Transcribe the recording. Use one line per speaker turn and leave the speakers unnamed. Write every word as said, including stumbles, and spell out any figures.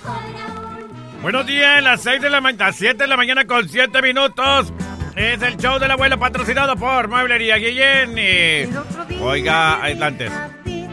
Buenos días, las seis de la mañana, las siete de la mañana con siete minutos. Es el show del abuelo patrocinado por Mueblería Guillén. Y... Oiga, adelante.